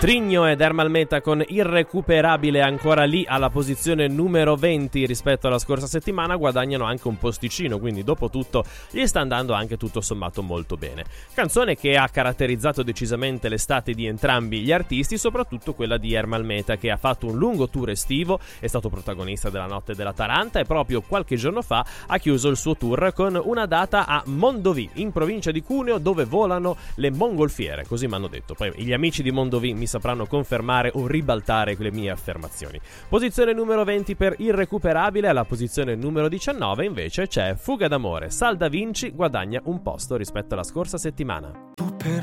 Trigno ed Ermal Meta con Irrecuperabile, ancora lì alla posizione numero 20 rispetto alla scorsa settimana, guadagnano anche un posticino, quindi dopo tutto gli sta andando anche tutto sommato molto bene. Canzone che ha caratterizzato decisamente l'estate di entrambi gli artisti, soprattutto quella di Ermal Meta, che ha fatto un lungo tour estivo, è stato protagonista della Notte della Taranta e proprio qualche giorno fa ha chiuso il suo tour con una data a Mondovì, in provincia di Cuneo, dove volano le mongolfiere, così mi hanno detto. Poi gli amici di Mondovì mi sapranno confermare o ribaltare le mie affermazioni. Posizione numero 20 per Irrecuperabile, alla posizione numero 19 invece c'è Fuga d'amore. Sal da Vinci guadagna un posto rispetto alla scorsa settimana.